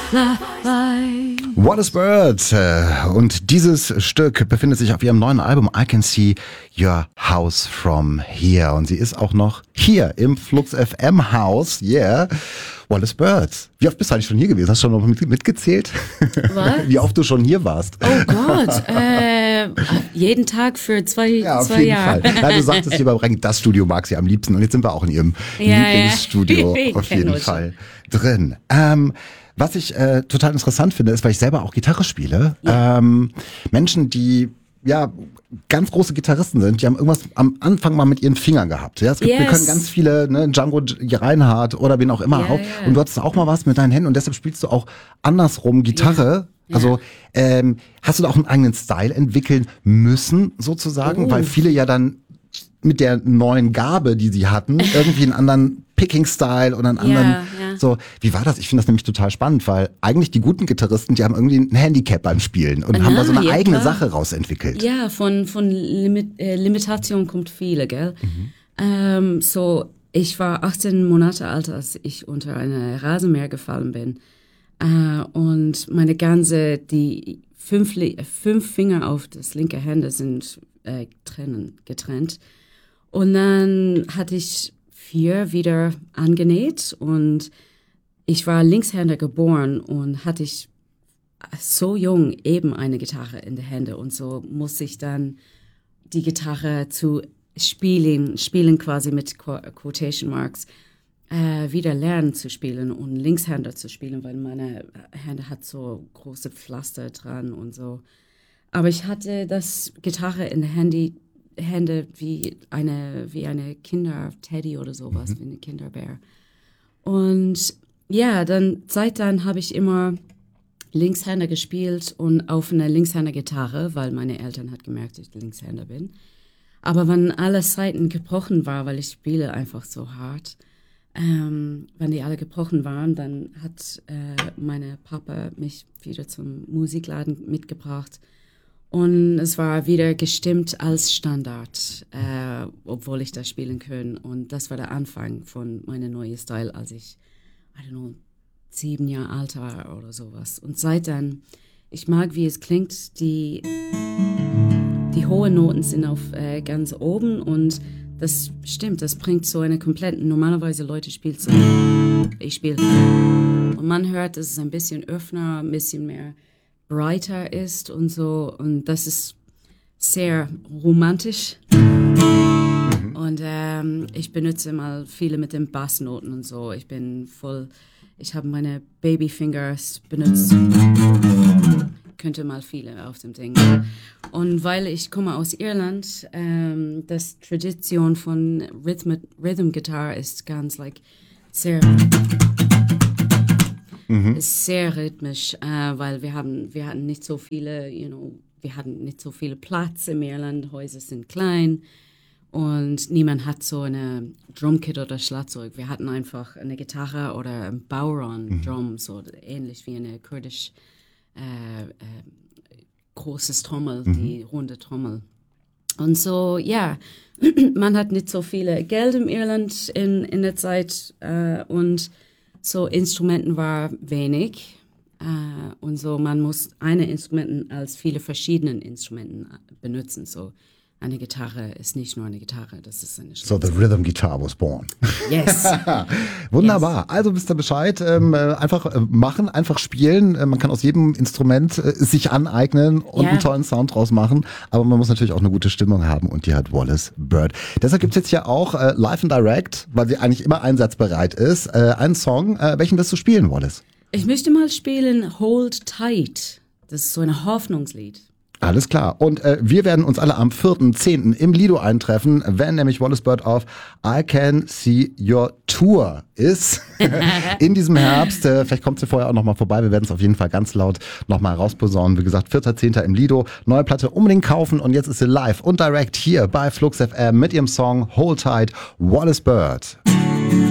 fly. Wallace Bird. Und dieses Stück befindet sich auf ihrem neuen Album I Can See Your House From Here. Und sie ist auch noch hier im Flux FM Haus. Yeah. Wallace Bird. Wie oft bist du eigentlich schon hier gewesen? Hast du schon noch mitgezählt? Was? Wie oft du schon hier warst? Oh Gott. Jeden Tag für zwei Jahre. Auf jeden Fall. Ja, du sagtest hier beim Rank, das Studio mag sie am liebsten. Und jetzt sind wir auch in ihrem Lieblingsstudio auf jeden Fall drin. Was ich total interessant finde, ist, weil ich selber auch Gitarre spiele, Menschen, die ganz große Gitarristen sind, die haben irgendwas am Anfang mal mit ihren Fingern gehabt. Ja, wir können ganz viele, Django Reinhardt oder wen auch immer auch. Und du hattest auch mal was mit deinen Händen und deshalb spielst du auch andersrum Gitarre. Ja. Also hast du da auch einen eigenen Style entwickeln müssen, sozusagen? Weil viele ja dann mit der neuen Gabe, die sie hatten, irgendwie einen anderen Picking-Style oder einen anderen. So, wie war das? Ich finde das nämlich total spannend, weil eigentlich die guten Gitarristen, die haben irgendwie ein Handicap beim Spielen und haben da so eine eigene Sache rausentwickelt. Ja, von Limitation kommt viele, gell? So, ich war 18 Monate alt, als ich unter eine Rasenmäher gefallen bin. Und meine die fünf Finger auf das linke Hände sind getrennt. Und dann hatte ich 4 wieder angenäht und ich war Linkshänder geboren und hatte ich so jung eben eine Gitarre in der Hände und so musste ich dann die Gitarre zu spielen quasi mit Quotation Marks, wieder lernen zu spielen und Linkshänder zu spielen, weil meine Hände hat so große Pflaster dran und so. Aber ich hatte das Gitarre in der Hände wie eine Kinder-Teddy oder sowas, wie eine Kinderbär. Und ja, seit dann habe ich immer Linkshänder gespielt und auf einer Linkshänder-Gitarre, weil meine Eltern hat gemerkt, dass ich Linkshänder bin. Aber wenn alle Seiten gebrochen waren, weil ich spiele einfach so hart, wenn die alle gebrochen waren, dann hat meine Papa mich wieder zum Musikladen mitgebracht. Und es war wieder gestimmt als Standard, obwohl ich das spielen kann. Und das war der Anfang von meinem neuen Style, als ich, 7 Jahre alt war oder sowas. Und seitdem, ich mag, wie es klingt, die hohen Noten sind auf ganz oben und das stimmt, das bringt so eine komplette, normalerweise Leute spielen so, ich spiele, und man hört, dass es ein bisschen öffner, ein bisschen mehr brighter ist und so und das ist sehr romantisch und ich benutze mal viele mit den Bassnoten und so, ich habe meine Babyfingers benutzt, könnte mal viele auf dem Ding. Und weil ich komme aus Irland, das Tradition von Rhythm Guitar ist ganz sehr ist sehr rhythmisch, weil wir hatten nicht so viele, wir hatten nicht so viele Platz im Irland, Häuser sind klein und niemand hat so eine Drumkit oder Schlagzeug. Wir hatten einfach eine Gitarre oder ein Bowron Drum, so ähnlich wie eine kurdisch großes Trommel, die runde Trommel. Und so, ja, man hat nicht so viele Geld im Irland in der Zeit und so Instrumenten war wenig und so man muss eine Instrumenten als viele verschiedene Instrumenten benutzen. So eine Gitarre ist nicht nur eine Gitarre, das ist eine So the rhythm guitar was born. Yes. Wunderbar. Yes. Also wisst ihr Bescheid. Einfach machen, einfach spielen. Man kann aus jedem Instrument sich aneignen und einen tollen Sound draus machen. Aber man muss natürlich auch eine gute Stimmung haben und die hat Wallace Bird. Deshalb gibt's jetzt ja auch Live and Direct, weil sie eigentlich immer einsatzbereit ist, einen Song. Welchen wirst du spielen, Wallace? Ich möchte mal spielen Hold Tight. Das ist so ein Hoffnungslied. Alles klar. Und wir werden uns alle am 4.10. im Lido eintreffen, wenn nämlich Wallace Bird auf I Can See Your Tour ist. In diesem Herbst. Vielleicht kommt sie vorher auch nochmal vorbei. Wir werden es auf jeden Fall ganz laut nochmal rausposaunen. Wie gesagt, 4.10. im Lido. Neue Platte unbedingt kaufen. Und jetzt ist sie live und direkt hier bei Flux FM mit ihrem Song Hold Tight, Wallace Bird.